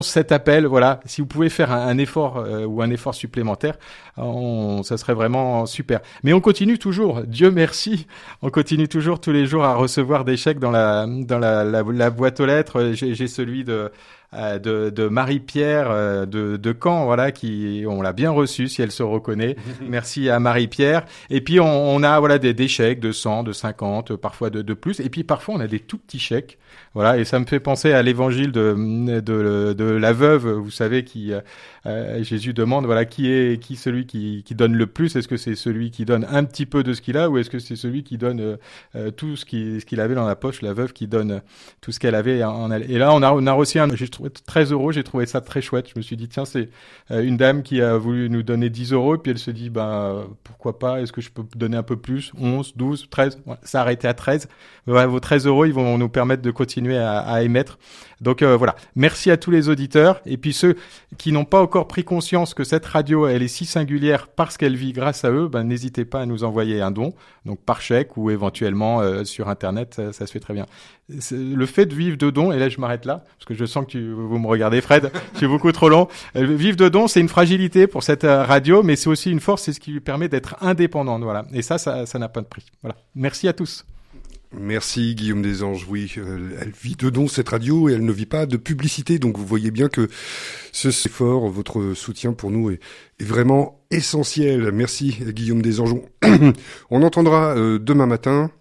cet appel, voilà, si vous pouvez faire un effort ou un effort supplémentaire, ça serait vraiment super. Mais on continue toujours, Dieu merci, on continue toujours tous les jours à recevoir des chèques dans la boîte aux lettres. J'ai celui de Marie-Pierre de Caen, voilà, qui on l'a bien reçu si elle se reconnaît. Merci à Marie-Pierre. Et puis on a voilà des chèques de 100, de 50, parfois de plus. Et puis parfois on a des tout petits chèques. Voilà, et ça me fait penser à l'évangile de la veuve, vous savez, qui Jésus demande, voilà, qui celui qui donne le plus? Est-ce que c'est celui qui donne un petit peu de ce qu'il a, ou est-ce que c'est celui qui donne tout ce qu'il avait dans la poche, la veuve qui donne tout ce qu'elle avait en elle? Et là, on a reçu j'ai trouvé 13 €, j'ai trouvé ça très chouette. Je me suis dit, tiens, c'est une dame qui a voulu nous donner 10 €, et puis elle se dit, pourquoi pas, est-ce que je peux donner un peu plus? 11, 12, 13, voilà, ça a arrêté à 13. Voilà, vos 13 €, ils vont nous permettre de continuer à émettre. Donc voilà, merci à tous les auditeurs, et puis ceux qui n'ont pas encore pris conscience que cette radio, elle est si singulière parce qu'elle vit grâce à eux, n'hésitez pas à nous envoyer un don, donc par chèque ou éventuellement sur Internet, ça se fait très bien. Le fait de vivre de dons, et là je m'arrête là, parce que je sens que vous me regardez, Fred, je suis beaucoup trop long. Vivre de dons, c'est une fragilité pour cette radio, mais c'est aussi une force, c'est ce qui lui permet d'être indépendante, voilà. Et ça n'a pas de prix. Voilà. Merci à tous. Merci Guillaume Desanges. Oui, elle vit de dons cette radio et elle ne vit pas de publicité. Donc vous voyez bien que ce effort, votre soutien pour nous est vraiment essentiel. Merci Guillaume Desanges. On entendra demain matin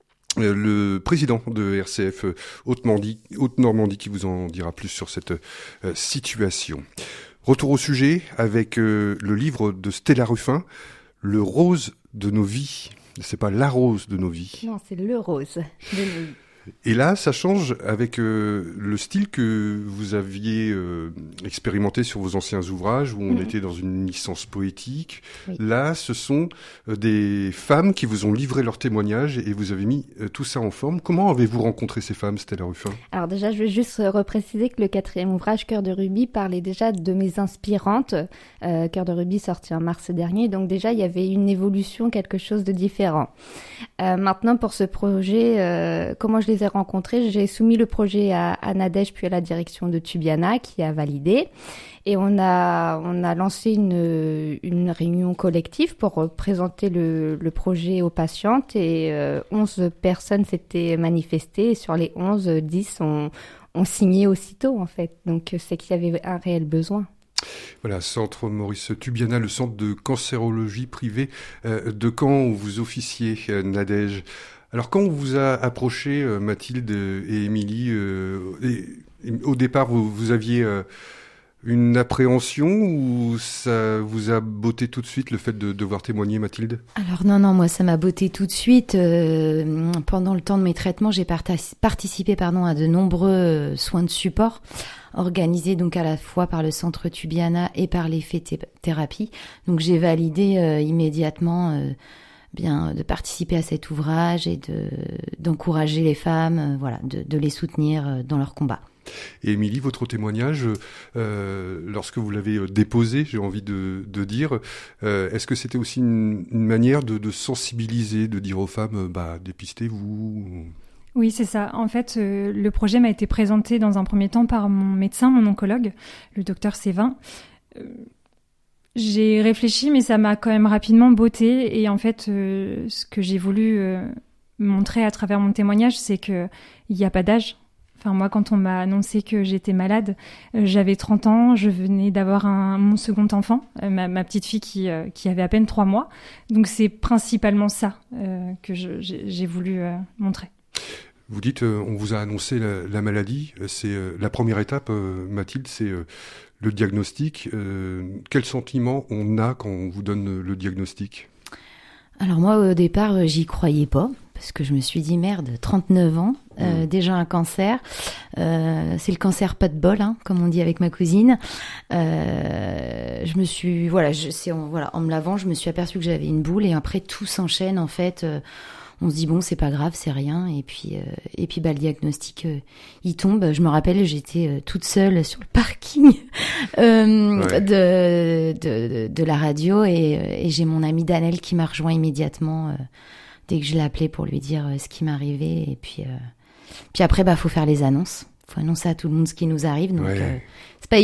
le président de RCF Haute-Normandie qui vous en dira plus sur cette situation. Retour au sujet avec le livre de Stella Ruffin, Le rose de nos vies. C'est pas la rose de nos vies. Non, c'est le rose de nos vies. Et là, ça change avec le style que vous aviez expérimenté sur vos anciens ouvrages, où on était dans une licence poétique. Oui. Là, ce sont des femmes qui vous ont livré leurs témoignages et vous avez mis tout ça en forme. Comment avez-vous rencontré ces femmes, Stella Ruffin? Alors déjà, je veux juste repréciser que le 4e ouvrage, Cœur de rubis, parlait déjà de mes inspirantes. Cœur de rubis sorti en mars dernier, donc déjà, il y avait une évolution, quelque chose de différent. Maintenant, pour ce projet, comment je les ai rencontrés, j'ai soumis le projet à Nadège puis à la direction de Tubiana qui a validé, et on a lancé une réunion collective pour présenter le projet aux patientes, et 11 personnes s'étaient manifestées, et sur les 11, 10 ont signé aussitôt en fait, donc c'est qu'il y avait un réel besoin. Voilà, Centre Maurice Tubiana, le centre de cancérologie privée de Caen où vous officiez, Nadège. Alors quand on vous a approché, Mathilde et Émilie, au départ vous aviez une appréhension, ou ça vous a botté tout de suite le fait de devoir témoigner, Mathilde? Alors non, moi ça m'a botté tout de suite. Pendant le temps de mes traitements, j'ai participé à de nombreux soins de support organisés donc à la fois par le Centre Tubiana et par l'effet thérapie. Donc j'ai validé immédiatement de participer à cet ouvrage et d'encourager les femmes, de les soutenir dans leur combat. Et Émilie, votre témoignage, lorsque vous l'avez déposé, j'ai envie de dire, est-ce que c'était aussi une manière de sensibiliser, de dire aux femmes, dépistez-vous? Oui, c'est ça. En fait, le projet m'a été présenté dans un premier temps par mon médecin, mon oncologue, le docteur Sévin. J'ai réfléchi, mais ça m'a quand même rapidement botté. Et en fait, ce que j'ai voulu montrer à travers mon témoignage, c'est qu'il n'y a pas d'âge. Enfin, moi, quand on m'a annoncé que j'étais malade, j'avais 30 ans, je venais d'avoir mon second enfant, ma petite fille qui avait à peine 3 mois. Donc, c'est principalement ça que j'ai voulu montrer. Vous dites, on vous a annoncé la maladie. C'est la première étape, Mathilde, c'est le diagnostic. Quel sentiment on a quand on vous donne le diagnostic? Alors moi, au départ, j'y croyais pas, parce que je me suis dit, merde, 39 ans, déjà un cancer. C'est le cancer pas de bol, comme on dit avec ma cousine. Je me suis, en me lavant, je me suis aperçue que j'avais une boule, et après tout s'enchaîne en fait. On se dit bon, c'est pas grave, c'est rien, et puis le diagnostic il tombe. Je me rappelle, j'étais toute seule sur le parking de la radio, et j'ai mon amie Danelle qui m'a rejoint immédiatement dès que je l'ai appelée pour lui dire ce qui m'arrivait, et puis après faut faire les annonces. faut annoncer à tout le monde ce qui nous arrive. Donc, Ouais. c'est pas